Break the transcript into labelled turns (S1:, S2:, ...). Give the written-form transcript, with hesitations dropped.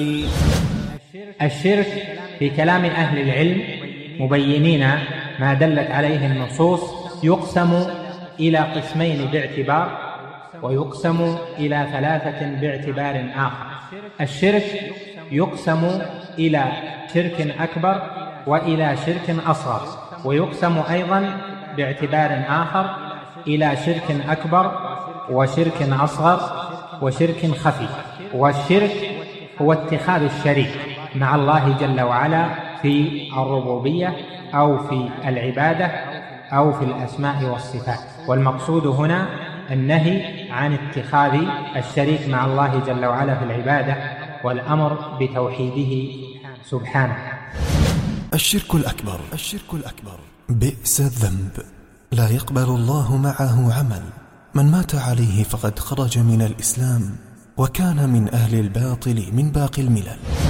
S1: الشرك في كلام أهل العلم مبينين ما دلت عليه النصوص يقسم إلى قسمين باعتبار، ويقسم إلى ثلاثة باعتبار آخر. الشرك يقسم إلى شرك أكبر وإلى شرك أصغر، ويقسم أيضا باعتبار آخر إلى شرك أكبر وشرك أصغر وشرك خفي. والشرك هو اتخاذ الشريك مع الله جل وعلا في الربوبية أو في العبادة أو في الأسماء والصفات. والمقصود هنا النهي عن اتخاذ الشريك مع الله جل وعلا في العبادة والأمر بتوحيده سبحانه.
S2: الشرك الأكبر بئس الذنب، لا يقبل الله معه عمل. من مات عليه فقد خرج من الإسلام وكان من أهل الباطل من باقي الملل.